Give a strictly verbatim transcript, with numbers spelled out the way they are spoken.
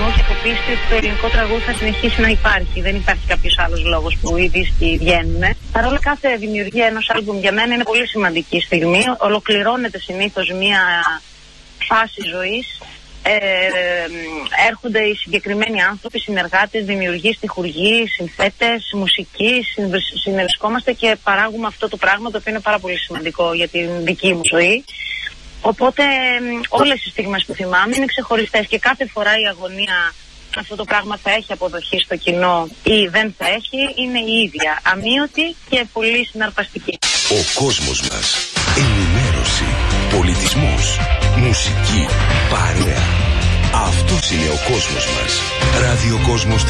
ενθουσιασμό και από πίστη ότι το ελληνικό τραγούδι θα συνεχίσει να υπάρχει. Δεν υπάρχει κάποιος άλλος λόγος που οι δίσκοι βγαίνουν. Παρ' όλα, κάθε δημιουργία ενός άλμπουμ για μένα είναι πολύ σημαντική στιγμή. Ολοκληρώνεται συνήθως μία φάση ζωής. Ε, έρχονται οι συγκεκριμένοι άνθρωποι, συνεργάτες, δημιουργοί, στιχουργοί, συνθέτες, μουσικοί, συνευρισκόμαστε και παράγουμε αυτό το πράγμα, το οποίο είναι πάρα πολύ σημαντικό για την δική μου ζωή. Οπότε όλες οι στιγμές που θυμάμαι είναι ξεχωριστές και κάθε φορά η αγωνία αυτό το πράγμα θα έχει αποδοχή στο κοινό ή δεν θα έχει, είναι η ίδια, αμείωτη και πολύ συναρπαστική. Ο κόσμος μας, ενημέρωση, πολιτισμός, μουσική, παρέα. Αυτός είναι ο κόσμος μας. Ραδιοκόσμος.